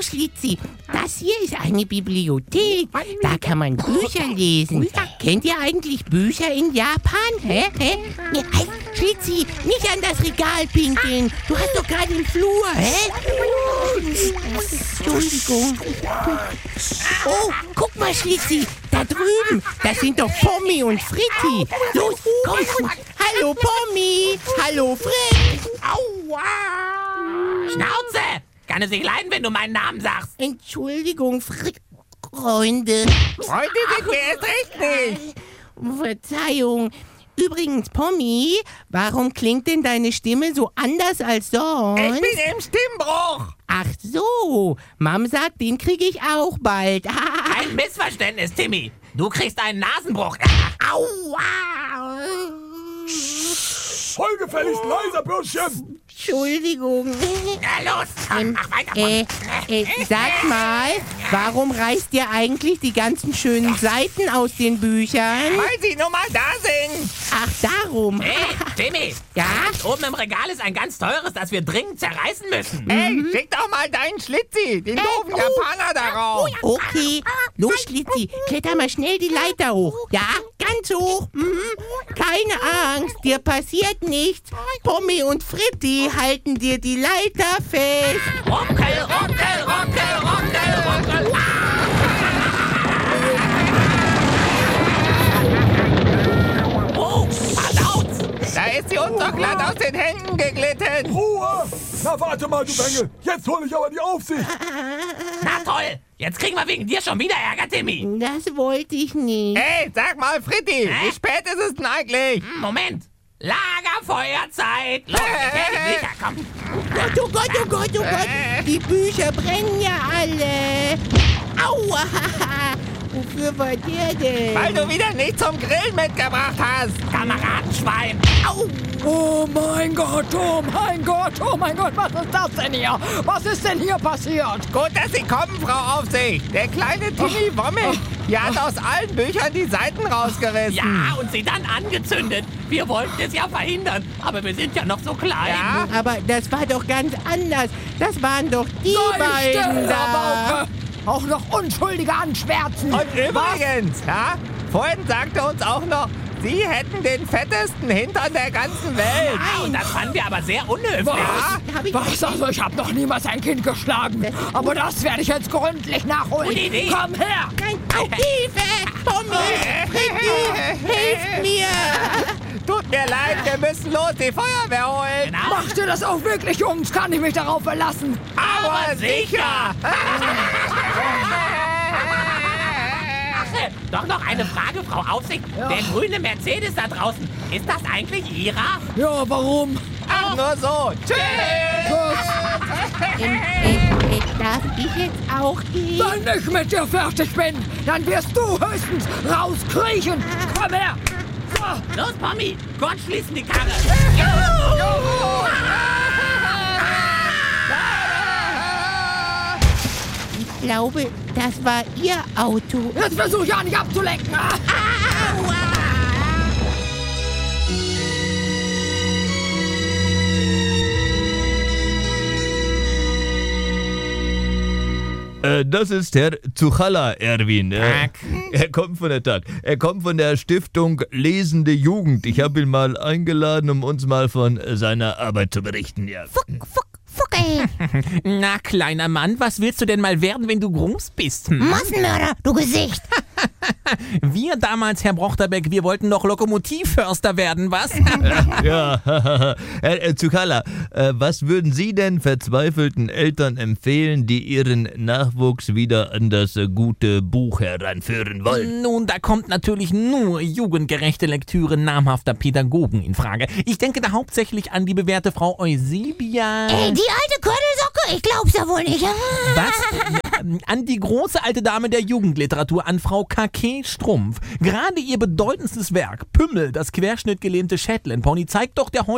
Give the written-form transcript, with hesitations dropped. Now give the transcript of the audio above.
Schlitzi, das hier ist eine Bibliothek. Da kann man Bücher lesen. Kennt ihr eigentlich Bücher in Japan? Hä? Nee, halt, Schlitzi, nicht an das Regal pinkeln. Du hast doch gerade den Flur, hä? Entschuldigung. Oh, guck mal, Schlitzi, da drüben, das sind doch Pommi und Fritti. Los, komm. Hallo, Pommi. Hallo, Fritz. Aua! Schnauze! Kann es nicht leiden, wenn du meinen Namen sagst? Entschuldigung, Freunde. Freunde sind wir erst recht nicht. Verzeihung. Übrigens, Pommi, warum klingt denn deine Stimme so anders als sonst? Ich bin im Stimmbruch. Ach so, Mom sagt, den kriege ich auch bald. Ein Missverständnis, Timmy. Du kriegst einen Nasenbruch. Aua! Voll gefälligst leiser, Bürschchen! Entschuldigung. Na los, komm, mach weiter. Sag mal, warum reißt ihr eigentlich die ganzen schönen Seiten aus den Büchern? Weil sie nun mal da sind. Ach, darum. Hey, Timmy. Ja? Oben im Regal ist ein ganz teures, das wir dringend zerreißen müssen. Hey, schick doch mal deinen Schlitzi, den doofen Japaner darauf. Okay, los Schlitzi, kletter mal schnell die Leiter hoch. Ja, ganz hoch. Keine Angst, dir passiert nichts. Pommi und Fritti halten dir die Leiter fest. Ruckel, ruckel, ruckel, ruckel, ruckel. Oh, verdaut. Da ist sie uns doch glatt aus den Händen geglitten. Ruhe! Na warte mal, du Bengel! Jetzt hol ich aber die Aufsicht! Na toll. Jetzt kriegen wir wegen dir schon wieder Ärger, Timmy. Das wollte ich nicht. Hey, sag mal, Fritti, wie spät ist es denn eigentlich? Moment. Lagerfeuerzeit. Los, gefährlich sicher, komm. Oh Gott, oh Gott, oh Gott. Die Bücher brennen ja alle. Aua. Wofür war der denn? Weil du wieder nicht zum Grillen mitgebracht hast. Kameradenschwein. Au. Oh mein Gott, was ist das denn hier? Was ist denn hier passiert? Gut, dass Sie kommen, Frau Aufsicht. Der kleine Timmy Wommel, der hat aus allen Büchern die Seiten rausgerissen. Ja, und sie dann angezündet. Wir wollten es ja verhindern, aber wir sind ja noch so klein. Ja? Aber das war doch ganz anders. Das waren doch die beiden da. Auch noch Unschuldige anschwärzen. Und übrigens, ja, vorhin sagte uns auch noch, Sie hätten den fettesten Hintern der ganzen Welt. Ah, und das fanden wir aber sehr unhöflich. Was? Also ich habe noch niemals ein Kind geschlagen. Aber das werde ich jetzt gründlich nachholen. Gute Idee. Komm her. Nein, au, Hilfe! Pommi, Fritti, hilft mir! Tut mir leid, wir müssen los die Feuerwehr holen. Genau. Macht ihr das auch wirklich, Jungs? Kann ich mich darauf verlassen? Aber sicher. Doch noch eine Frage, Frau Aufsicht. Ja. Der grüne Mercedes da draußen, ist das eigentlich Ihrer? Ja, warum? Ach, nur so. Tschüss. Darf ich jetzt auch gehen? Wenn ich mit dir fertig bin, dann wirst du höchstens rauskriechen. Komm her. So. Los, Pommi, Gott schließen die Karre. Ich glaube, das war Ihr Auto. Jetzt versuch ja nicht abzulenken. Das ist Herr Zuchalla, Erwin. Tag. Er kommt von der Stiftung Lesende Jugend. Ich habe ihn mal eingeladen, um uns mal von seiner Arbeit zu berichten. Ja. Fucke. Na, kleiner Mann, was willst du denn mal werden, wenn du groß bist? Massenmörder, du Gesicht. Wir damals, Herr Brochterbeck, wir wollten doch Lokomotivförster werden, was? Ja, Herr Zuchalla, was würden Sie denn verzweifelten Eltern empfehlen, die ihren Nachwuchs wieder an das gute Buch heranführen wollen? Nun, da kommt natürlich nur jugendgerechte Lektüre namhafter Pädagogen in Frage. Ich denke da hauptsächlich an die bewährte Frau Eusebia. Ey, die alte Körnelsocke, ich glaub's ja wohl nicht. Was? An die große alte Dame der Jugendliteratur, an Frau K.K. Strumpf. Gerade ihr bedeutendstes Werk, Pümmel, das querschnittgelähmte Shetland-Pony, zeigt doch der